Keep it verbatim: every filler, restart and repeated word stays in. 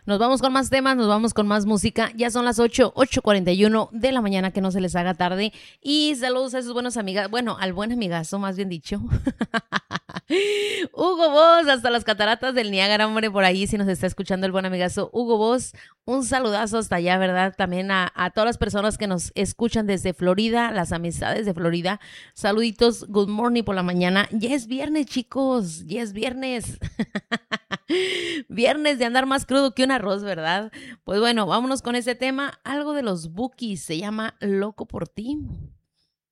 Nos vamos con más temas, nos vamos con más música. Ya son las ocho, ocho cuarenta y uno de la mañana, que no se les haga tarde. Y saludos a sus buenos amigas, bueno, al buen amigazo, más bien dicho. Hugo Boss, hasta las cataratas del Niágara, hombre, por ahí, si nos está escuchando el buen amigazo Hugo Boss, un saludazo hasta allá, ¿verdad? También a, a todas las personas que nos escuchan desde Florida, las amistades de Florida. Saluditos, good morning por la mañana. Ya es viernes, chicos, ya es viernes. Viernes de andar más crudo que un arroz, ¿verdad? Pues bueno, vámonos con ese tema. Algo de los Bukis, se llama Loco por ti.